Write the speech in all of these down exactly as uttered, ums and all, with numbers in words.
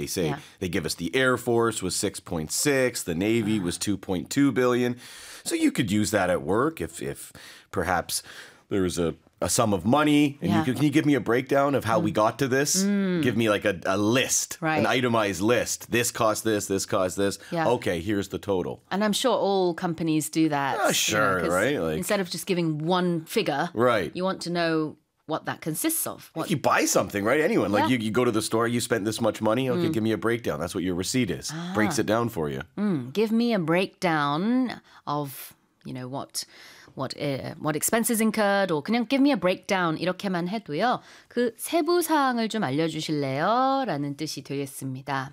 They say Yeah. they give us the Air Force was six point six, the Navy was two point two billion. So you could use that at work if if perhaps there was a a sum of money, and Yeah. you could, can you give me a breakdown of how we got to this? Give me like a, a list, Right. an itemized list. This cost this, this cost this. Yeah. Okay, here's the total. And I'm sure all companies do that. Ah, you know, sure, 'cause right? Like- instead of just giving one figure, Right. you want to know what that consists of. What, You buy something, right? Anyone. Like Yeah. you, you go to the store, you spent this much money. Okay, give me a breakdown. That's what your receipt is. Breaks it down for you. mm, give me a breakdown of, you know, what what uh, what expenses incurred, or 그냥 give me a breakdown 이렇게만 해도요. 그 세부 사항을 좀 알려주실래요? 라는 뜻이 되겠습니다.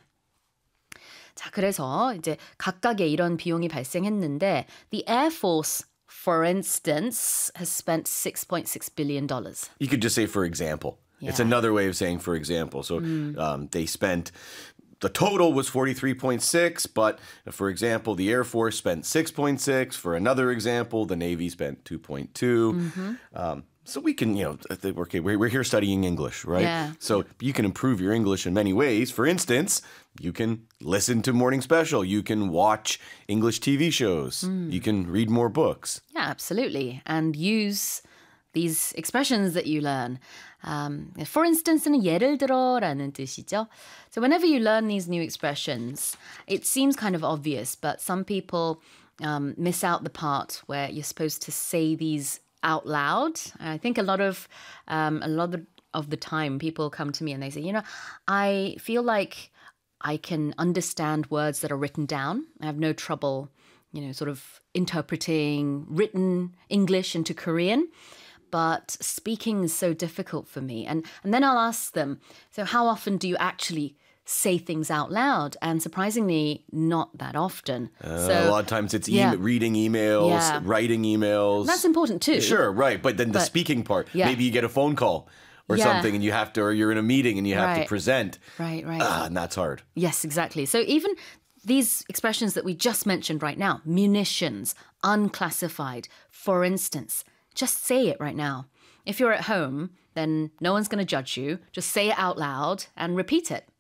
자, 그래서 이제 각각의 이런 비용이 발생했는데 the Air Force, for instance, has spent six point six billion dollars. You could just say, for example. It's Yeah. another way of saying, for example. So um, they spent, the total was forty-three point six, but for example, the Air Force spent six point six. For another example, the Navy spent two point two. Um, so we can, you know, th- okay, we're, we're here studying English, right? Yeah. So you can improve your English in many ways. For instance, you can listen to Morning Special. You can watch English T V shows. You can read more books. Yeah, absolutely. And use these expressions that you learn. Um, for instance는 예를 들어라는 뜻이죠. So whenever you learn these new expressions, it seems kind of obvious, but some people um, miss out the part where you're supposed to say these out loud. I think a lot of um, a lot of, of the time people come to me and they say, you know, I feel like I can understand words that are written down. I have no trouble, you know, sort of interpreting written English into Korean. But speaking is so difficult for me. And and then I'll ask them, so how often do you actually say things out loud? And surprisingly, not that often. Uh, so a lot of times it's e- yeah. reading emails, Yeah. writing emails. that's important too. Sure, right. But then the But- speaking part, yeah. maybe you get a phone call or Yeah. something and you have to, or you're in a meeting and you have to Right. present. Right, right. Ah, and that's hard. Yes, exactly. So even these expressions that we just mentioned right now, munitions, unclassified, for instance, just say it right now. If you're at home, then no one's going to judge you. Just say it out loud and repeat it.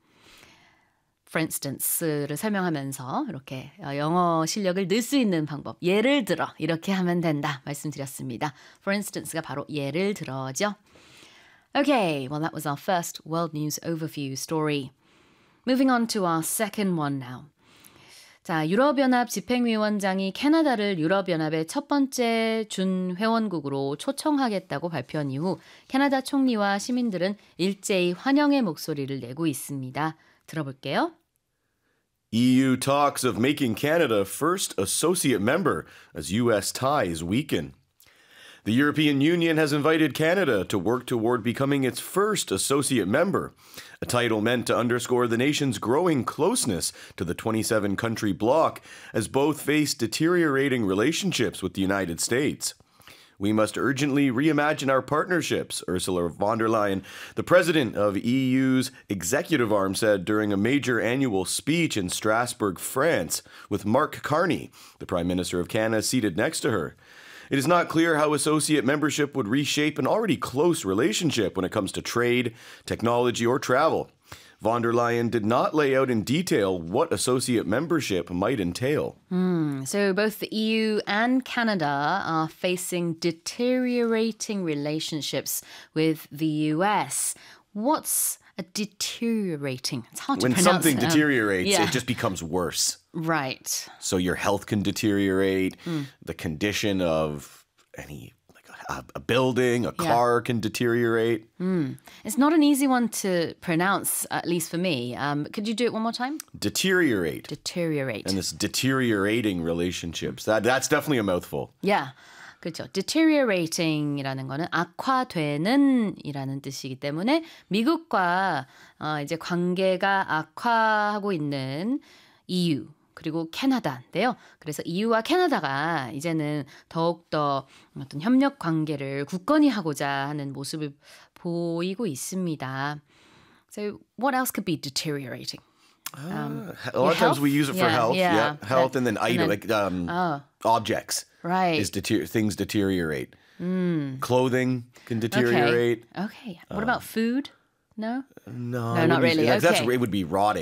For instance를 설명하면서 이렇게 영어 실력을 늘 수 있는 방법. 예를 들어 이렇게 하면 된다 말씀드렸습니다. For instance가 바로 예를 들어죠. Okay, well that was our first world news overview story. Moving on to our second one now. 자, 유럽연합 집행위원장이 캐나다를 유럽연합의 첫 번째 준회원국으로 초청하겠다고 발표한 이후 캐나다 총리와 시민들은 일제히 환영의 목소리를 내고 있습니다. 들어볼게요. E U talks of making Canada first associate member as U S ties weaken. The European Union has invited Canada to work toward becoming its first associate member, a title meant to underscore the nation's growing closeness to the twenty-seven country bloc as both face deteriorating relationships with the United States. We must urgently reimagine our partnerships, Ursula von der Leyen, the president of E U's executive arm, said during a major annual speech in Strasbourg, France, with Mark Carney, the Prime Minister of Canada, seated next to her. It is not clear how associate membership would reshape an already close relationship when it comes to trade, technology, or travel. Von der Leyen did not lay out in detail what associate membership might entail. So both the E U and Canada are facing deteriorating relationships with the U S. What's a deteriorating? It's hard to When pronounce. something um, deteriorates, yeah. it just becomes worse. Right. So your health can deteriorate, the condition of any like a, a building, a Yeah. car can deteriorate. It's not an easy one to pronounce, at least for me. Um, could you do it one more time? Deteriorate. Deteriorate. And this deteriorating relationships. That that's definitely a mouthful. Yeah. 그렇죠. deteriorating이라는 거는 악화되는 이라는 뜻이기 때문에 미국과 어, 이제 관계가 악화하고 있는 E U 그리고 캐나다인데요. 그래서 E U와 캐나다가 이제는 더욱더 어떤 협력 관계를 굳건히 하고자 하는 모습을 보이고 있습니다. So what else could be deteriorating? Um, A lot of times we use it for Yeah, health. yeah. Health That- and then and item, then- like um, Oh. objects. Right. Is deter- things deteriorate. Clothing can deteriorate. Okay. Okay. What about food? No? No, No, I not wouldn't- really. That's, that's Okay. it would be rotting.